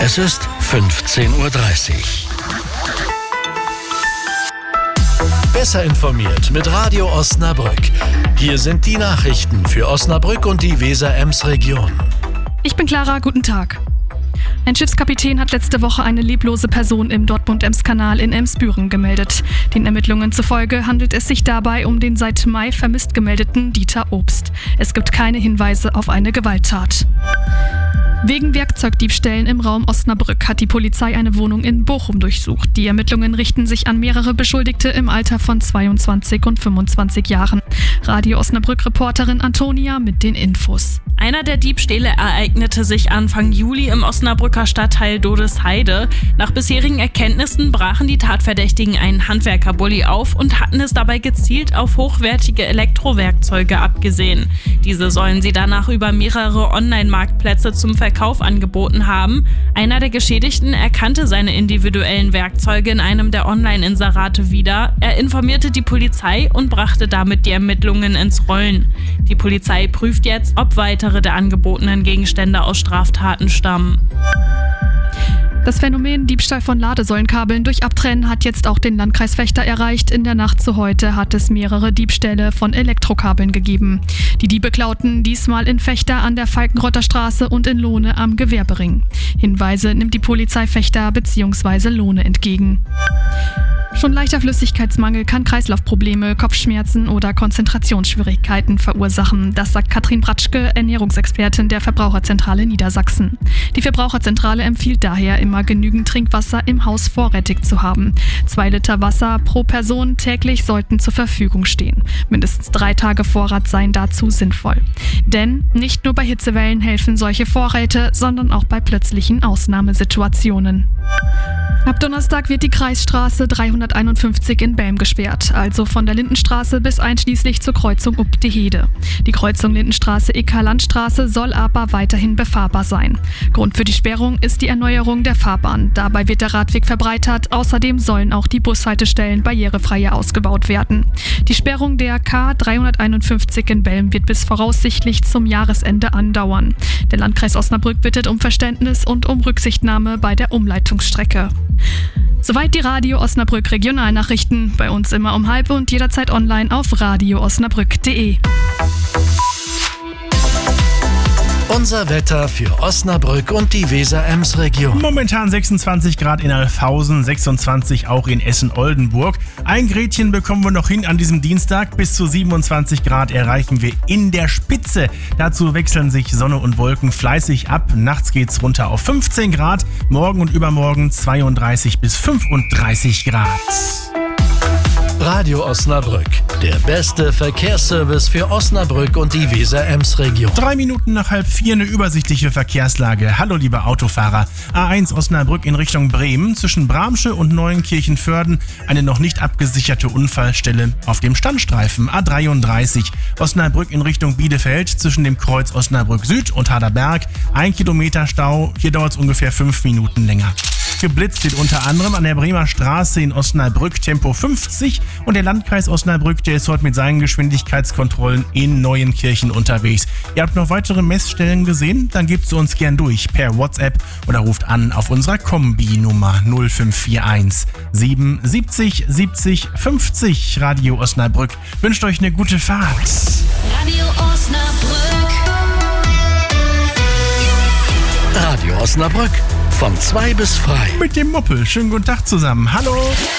Es ist 15:30 Uhr. Besser informiert mit Radio Osnabrück. Hier sind die Nachrichten für Osnabrück und die Weser-Ems-Region. Ich bin Clara, guten Tag. Ein Schiffskapitän hat letzte Woche eine leblose Person im Dortmund-Ems-Kanal in Emsbüren gemeldet. Den Ermittlungen zufolge handelt es sich dabei um den seit Mai vermisst gemeldeten Dieter Obst. Es gibt keine Hinweise auf eine Gewalttat. Wegen Werkzeugdiebstählen im Raum Osnabrück hat die Polizei eine Wohnung in Bochum durchsucht. Die Ermittlungen richten sich an mehrere Beschuldigte im Alter von 22 und 25 Jahren. Radio Osnabrück-Reporterin Antonia mit den Infos. Einer der Diebstähle ereignete sich Anfang Juli im Osnabrücker Stadtteil Dodesheide. Nach bisherigen Erkenntnissen brachen die Tatverdächtigen einen Handwerkerbully auf und hatten es dabei gezielt auf hochwertige Elektrowerkzeuge abgesehen. Diese sollen sie danach über mehrere Online-Marktplätze zum Verkauf angeboten haben. Einer der Geschädigten erkannte seine individuellen Werkzeuge in einem der Online-Inserate wieder. Er informierte die Polizei und brachte damit die Ermittlungen ins Rollen. Die Polizei prüft jetzt, ob weitere der angebotenen Gegenstände aus Straftaten stammen. Das Phänomen Diebstahl von Ladesäulenkabeln durch Abtrennen hat jetzt auch den Landkreis Vechta erreicht. In der Nacht zu heute hat es mehrere Diebstähle von Elektrokabeln gegeben. Die Diebe klauten diesmal in Vechta an der Falkenrotter Straße und in Lohne am Gewerbering. Hinweise nimmt die Polizei Vechta bzw. Lohne entgegen. Schon leichter Flüssigkeitsmangel kann Kreislaufprobleme, Kopfschmerzen oder Konzentrationsschwierigkeiten verursachen. Das sagt Katrin Bratschke, Ernährungsexpertin der Verbraucherzentrale Niedersachsen. Die Verbraucherzentrale empfiehlt daher immer genügend Trinkwasser im Haus vorrätig zu haben. 2 Liter Wasser pro Person täglich sollten zur Verfügung stehen. Mindestens 3 Tage Vorrat seien dazu sinnvoll. Denn nicht nur bei Hitzewellen helfen solche Vorräte, sondern auch bei plötzlichen Ausnahmesituationen. Ab Donnerstag wird die Kreisstraße 351 in Belm gesperrt, also von der Lindenstraße bis einschließlich zur Kreuzung Uppdehede. Die Kreuzung Lindenstraße-Eka-Landstraße soll aber weiterhin befahrbar sein. Grund für die Sperrung ist die Erneuerung der Fahrbahn. Dabei wird der Radweg verbreitert, außerdem sollen auch die Bushaltestellen barrierefreier ausgebaut werden. Die Sperrung der K351 in Belm wird bis voraussichtlich zum Jahresende andauern. Der Landkreis Osnabrück bittet um Verständnis und um Rücksichtnahme bei der Umleitungsstrecke. Soweit die Radio Osnabrück Regionalnachrichten. Bei uns immer um 12:30 und jederzeit online auf radioosnabrück.de. Unser Wetter für Osnabrück und die Weser-Ems-Region. Momentan 26 Grad in Alfhausen, 26 auch in Essen-Oldenburg. Ein Grätchen bekommen wir noch hin an diesem Dienstag. Bis zu 27 Grad erreichen wir in der Spitze. Dazu wechseln sich Sonne und Wolken fleißig ab. Nachts geht's runter auf 15 Grad. Morgen und übermorgen 32 bis 35 Grad. Radio Osnabrück, der beste Verkehrsservice für Osnabrück und die Weser-Ems-Region. 3 Minuten nach 3:30 eine übersichtliche Verkehrslage. Hallo liebe Autofahrer. A1 Osnabrück in Richtung Bremen. Zwischen Bramsche und Neuenkirchen-Förden eine noch nicht abgesicherte Unfallstelle auf dem Standstreifen. A33 Osnabrück in Richtung Bielefeld. Zwischen dem Kreuz Osnabrück Süd und Harderberg. 1 Kilometer Stau. Hier dauert es ungefähr 5 Minuten länger. Geblitzt wird unter anderem an der Bremer Straße in Osnabrück Tempo 50 und der Landkreis Osnabrück, der ist heute mit seinen Geschwindigkeitskontrollen in Neuenkirchen unterwegs. Ihr habt noch weitere Messstellen gesehen? Dann gebt sie uns gern durch per WhatsApp oder ruft an auf unserer Kombi-Nummer 0541 77 70 50. Radio Osnabrück wünscht euch eine gute Fahrt. Radio Osnabrück. Radio Osnabrück von 2 bis frei. Mit dem Moppel. Schönen guten Tag zusammen. Hallo.